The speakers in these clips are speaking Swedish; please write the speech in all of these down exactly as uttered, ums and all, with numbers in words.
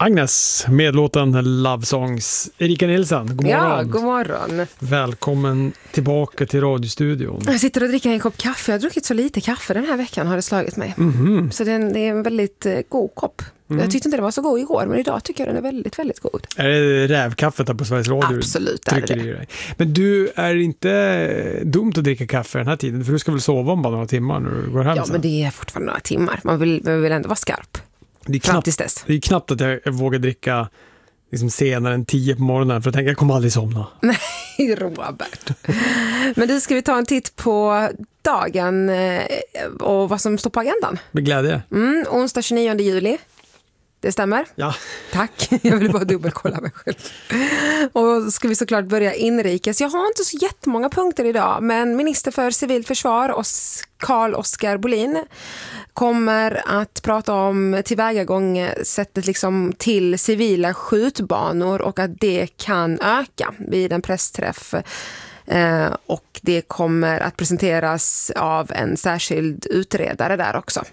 Agnes med låten Love Songs. Erika Nilsson, god morgon. Ja, god morgon. Välkommen tillbaka till radiostudion. Jag sitter och dricker en kopp kaffe. Jag har druckit så lite kaffe den här veckan, har det slagit mig. Mm-hmm. Så det är, en, det är en väldigt eh, god kopp. Mm. Jag tyckte inte det var så god igår, men idag tycker jag den är väldigt, väldigt god. Är det rävkaffet här på Sveriges Radio? Absolut, är det det. Men du, är inte dumt att dricka kaffe den här tiden? För du ska väl sova om bara några timmar när du går hem Ja, sen? men det är fortfarande några timmar. Man vill, man vill ändå vara skarp. Det är, knappt, det är knappt att jag vågar dricka liksom senare än tio på morgonen, för jag tänker jag kommer aldrig somna. Nej, Robert. Men du, ska vi ta en titt på dagen och vad som står på agendan? Med glädje. Mm, onsdag tjugonionde juli. Det stämmer? Ja. Tack, jag vill bara dubbelkolla mig själv. Och ska vi såklart börja inrikes. Jag har inte så jättemånga punkter idag, men minister för civilt försvar, Carl-Oskar Bolin, kommer att prata om tillvägagångssättet liksom till civila skjutbanor och att det kan öka vid en pressträff. Eh, och det kommer att presenteras av en särskild utredare där också.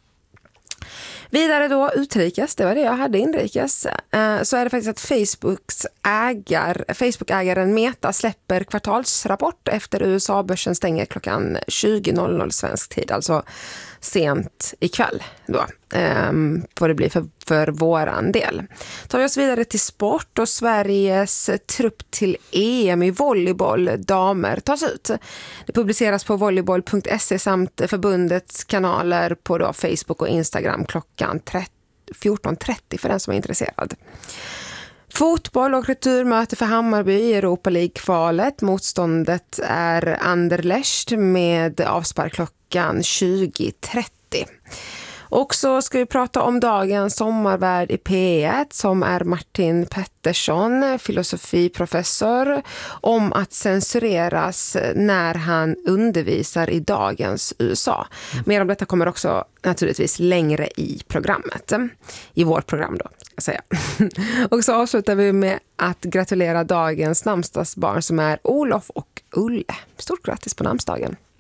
Vidare då utrikes, det var det jag hade inrikes, eh, så är det faktiskt att Facebooks ägar, Facebook-ägaren Meta släpper kvartalsrapport efter U S A-börsen stänger klockan tjugo svensk tid, alltså sent ikväll då, eh, får det bli för, för våran del. Tar vi oss vidare till sport, och Sveriges trupp till E M i volleyboll damer tas ut. Det publiceras på volleyboll punkt se samt förbundets kanaler på då Facebook och Instagram klockan fjorton trettio för den som är intresserad. Fotboll och returmöte för Hammarby i Europa League-kvalet. Motståndet är Anderlecht med avspark klockan tjugo trettio. Och så ska vi prata om dagens sommarvärd i P ett som är Martin Pettersson, filosofiprofessor, om att censureras när han undervisar i dagens U S A. Mm. Mer om detta kommer också naturligtvis längre i programmet, i vårt program då, jag säga. Och så avslutar vi med att gratulera dagens namnsdagsbarn som är Olof och Ulle. Stort grattis på namnsdagen.